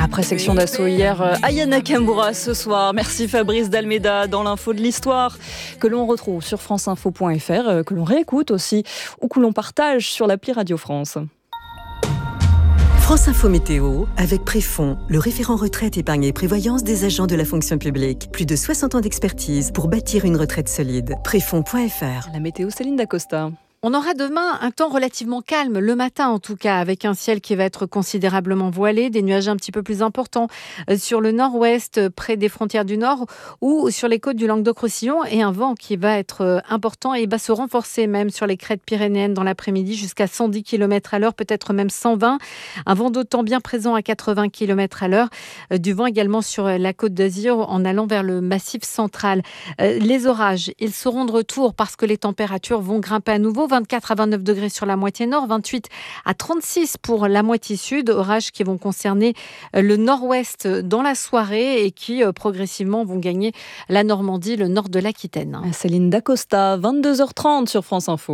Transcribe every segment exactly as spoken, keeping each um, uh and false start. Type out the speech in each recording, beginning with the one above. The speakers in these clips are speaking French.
Après section d'assaut hier, Aya Nakamura ce soir. Merci Fabrice Dalméda dans l'info de l'histoire que l'on retrouve sur franceinfo point f r, que l'on réécoute aussi ou que l'on partage sur l'appli Radio France. France Info Météo avec Préfond, le référent retraite, épargne et prévoyance des agents de la fonction publique. Plus de soixante ans d'expertise pour bâtir une retraite solide. Préfond point f r. La météo, Céline Dacosta. On aura demain un temps relativement calme, le matin en tout cas, avec un ciel qui va être considérablement voilé, des nuages un petit peu plus importants sur le nord-ouest, près des frontières du nord, ou sur les côtes du Languedoc-Roussillon, et un vent qui va être important et va se renforcer même sur les crêtes pyrénéennes dans l'après-midi jusqu'à cent dix kilomètres à l'heure, peut-être même cent vingt. Un vent d'autant bien présent à quatre-vingts kilomètres à l'heure, du vent également sur la côte d'Azur en allant vers le massif central. Les orages, ils seront de retour parce que les températures vont grimper à nouveau. vingt-quatre à vingt-neuf degrés sur la moitié nord, vingt-huit à trente-six pour la moitié sud. Orages qui vont concerner le nord-ouest dans la soirée et qui progressivement vont gagner la Normandie, le nord de l'Aquitaine. Céline Dacosta, vingt-deux heures trente sur France Info.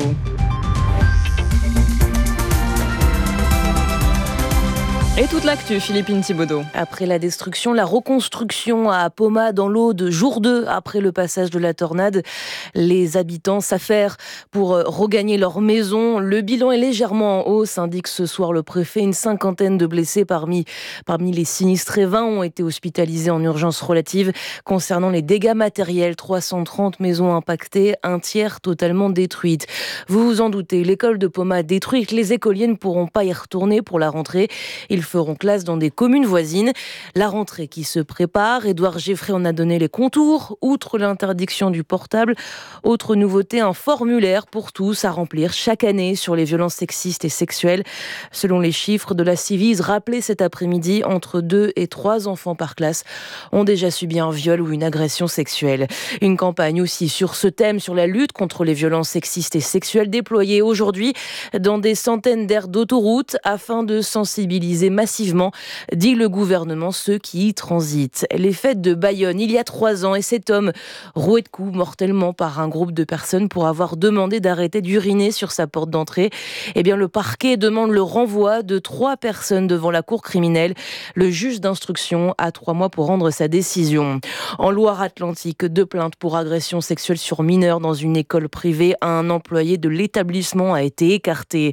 Et toute l'actu, Philippine Thibaudot. Après la destruction, la reconstruction à Poma dans l'Aude, jour deux après le passage de la tornade. Les habitants s'affairent pour regagner leur maison. Le bilan est légèrement en hausse, indique ce soir le préfet. Une cinquantaine de blessés parmi, parmi les sinistrés. vingt ont été hospitalisés en urgence relative. Concernant les dégâts matériels, trois cent trente maisons impactées, un tiers totalement détruites. Vous vous en doutez, l'école de Poma détruite. Les écoliers ne pourront pas y retourner pour la rentrée. Ils feront classe dans des communes voisines. La rentrée qui se prépare, Édouard Geffray en a donné les contours. Outre l'interdiction du portable, autre nouveauté, un formulaire pour tous à remplir chaque année sur les violences sexistes et sexuelles. Selon les chiffres de la Civise rappelés cet après-midi, entre deux et trois enfants par classe ont déjà subi un viol ou une agression sexuelle. Une campagne aussi sur ce thème, sur la lutte contre les violences sexistes et sexuelles, déployée aujourd'hui dans des centaines d'aires d'autoroute afin de sensibiliser massivement, dit le gouvernement, ceux qui y transitent. Les fêtes de Bayonne, il y a trois ans, et cet homme roué de coups mortellement par un groupe de personnes pour avoir demandé d'arrêter d'uriner sur sa porte d'entrée. Eh bien, le parquet demande le renvoi de trois personnes devant la cour criminelle. Le juge d'instruction a trois mois pour rendre sa décision. En Loire-Atlantique, deux plaintes pour agression sexuelle sur mineurs dans une école privée. Un employé de l'établissement a été écarté.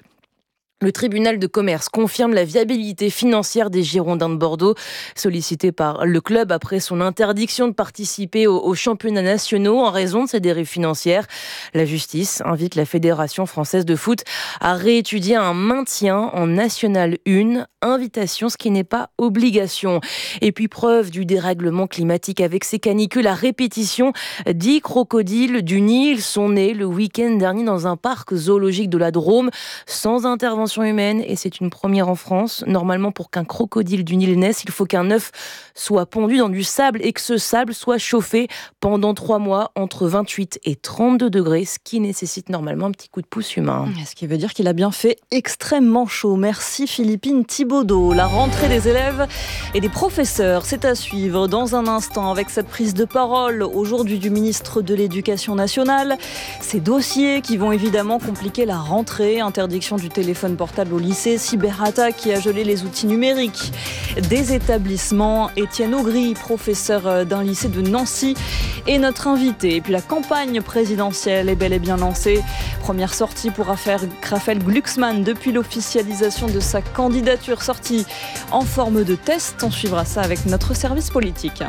Le tribunal de commerce confirme la viabilité financière des Girondins de Bordeaux, sollicité par le club après son interdiction de participer aux, aux championnats nationaux en raison de ses dérives financières. La justice invite la Fédération française de foot à réétudier un maintien en National un, invitation, ce qui n'est pas obligation. Et puis preuve du dérèglement climatique avec ces canicules à répétition. Dix crocodiles du Nil sont nés le week-end dernier dans un parc zoologique de la Drôme, sans intervention humaine, et c'est une première en France. Normalement, pour qu'un crocodile du Nil naisse, il faut qu'un œuf soit pondu dans du sable et que ce sable soit chauffé pendant trois mois entre vingt-huit et trente-deux degrés, ce qui nécessite normalement un petit coup de pouce humain. Ce qui veut dire qu'il a bien fait extrêmement chaud. Merci Philippine Thibaudot. La rentrée des élèves et des professeurs, c'est à suivre dans un instant avec cette prise de parole aujourd'hui du ministre de l'Éducation nationale. Ces dossiers qui vont évidemment compliquer la rentrée, interdiction du téléphone portable au lycée, cyberattaque qui a gelé les outils numériques des établissements. Étienne Augry, professeur d'un lycée de Nancy, est notre invité. Et puis la campagne présidentielle est bel et bien lancée. Première sortie pour Raphaël Glucksmann depuis l'officialisation de sa candidature, sortie en forme de test. On suivra ça avec notre service politique.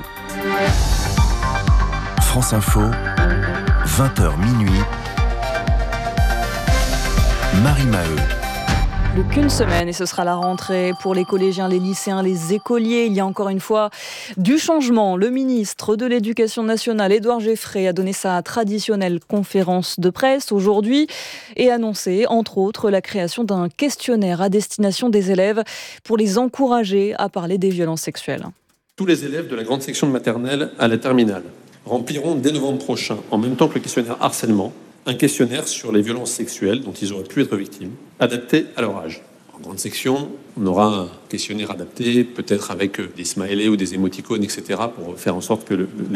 France Info, vingt heures minuit. Marie Maheu. Plus qu'une semaine et ce sera la rentrée pour les collégiens, les lycéens, les écoliers. Il y a encore une fois du changement. Le ministre de l'Éducation nationale, Édouard Geffray, a donné sa traditionnelle conférence de presse aujourd'hui et annoncé, entre autres, la création d'un questionnaire à destination des élèves pour les encourager à parler des violences sexuelles. Tous les élèves de la grande section de maternelle à la terminale rempliront dès novembre prochain, en même temps que le questionnaire harcèlement, un questionnaire sur les violences sexuelles dont ils auraient pu être victimes, adapté à leur âge. En grande section, on aura un questionnaire adapté, peut-être avec des smileys ou des émoticônes, et cetera, pour faire en sorte que le, les